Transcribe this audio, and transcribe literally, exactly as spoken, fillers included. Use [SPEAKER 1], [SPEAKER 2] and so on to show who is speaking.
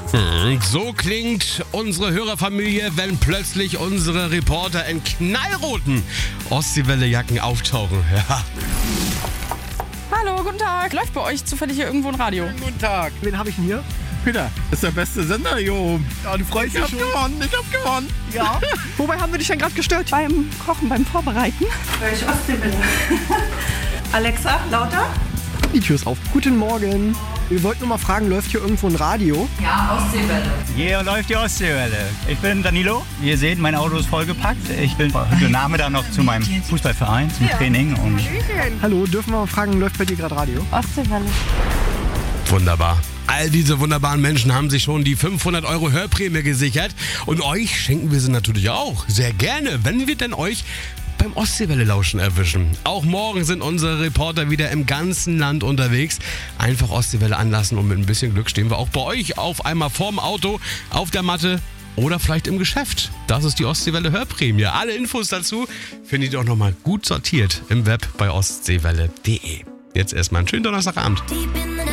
[SPEAKER 1] Hm, so klingt unsere Hörerfamilie, wenn plötzlich unsere Reporter in knallroten Ostseewelle-Jacken auftauchen. Ja.
[SPEAKER 2] Hallo, guten Tag. Läuft bei euch zufällig hier irgendwo ein Radio?
[SPEAKER 3] Guten Tag.
[SPEAKER 4] Wen habe ich denn hier?
[SPEAKER 3] Peter, das ist der beste Sender hier oben. Ja, du freust dich schon. Ich hab gewonnen, ich hab gewonnen.
[SPEAKER 4] Ja. Wobei haben wir dich denn gerade gestört?
[SPEAKER 2] Beim Kochen, beim Vorbereiten?
[SPEAKER 5] Weil ich Ostseewelle. Alexa, lauter?
[SPEAKER 4] Die Tür ist auf. Guten Morgen. Wir wollten nur mal fragen, läuft hier irgendwo ein Radio?
[SPEAKER 5] Ja, Ostseewelle.
[SPEAKER 6] Hier läuft die Ostseewelle. Ich bin Danilo. Wie ihr seht, mein Auto ist vollgepackt. Ich bin der Name da noch zu meinem Fußballverein, zum Training. Und
[SPEAKER 4] Hallo, dürfen wir mal fragen, läuft bei dir gerade Radio?
[SPEAKER 5] Ostseewelle.
[SPEAKER 1] Wunderbar. All diese wunderbaren Menschen haben sich schon die fünfhundert Euro Hörprämie gesichert. Und euch schenken wir sie natürlich auch. Sehr gerne, wenn wir denn euch beim Ostseewelle-Lauschen erwischen. Auch morgen sind unsere Reporter wieder im ganzen Land unterwegs. Einfach Ostseewelle anlassen und mit ein bisschen Glück stehen wir auch bei euch auf einmal vorm Auto, auf der Matte oder vielleicht im Geschäft. Das ist die Ostseewelle Hörprämie. Alle Infos dazu findet ihr auch nochmal gut sortiert im Web bei ostseewelle punkt de. Jetzt erstmal einen schönen Donnerstagabend.